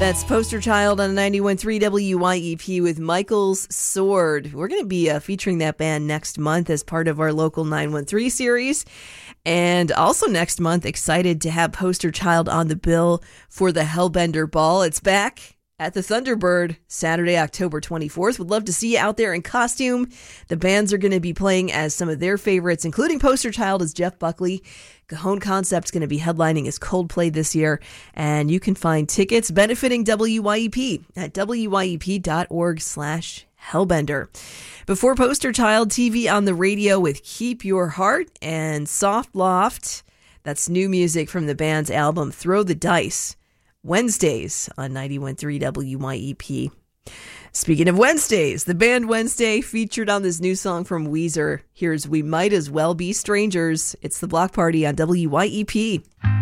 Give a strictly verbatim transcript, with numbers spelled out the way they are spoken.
That's Poster Child on ninety-one point three W Y E P with Michael's Sword. We're going to be uh, featuring that band next month as part of our local nine one three series. And also next month, excited to have Poster Child on the bill for the Hellbender Ball. It's back at the Thunderbird Saturday, October twenty-fourth. Would love to see you out there in costume. The bands are going to be playing as some of their favorites, including Poster Child as Jeff Buckley. Cajon Concept's going to be headlining as Coldplay this year, and you can find tickets benefiting W Y E P at W Y E P dot org slash Hellbender. Before Poster Child, T V on the radio with Keep Your Heart and Soft Loft. That's new music from the band's album Throw the Dice. Wednesdays on ninety-one point three W Y E P. Speaking of Wednesdays, the band Wednesday featured on this new song from Weezer. Here's We Might As Well Be Strangers. It's the Block Party on W Y E P.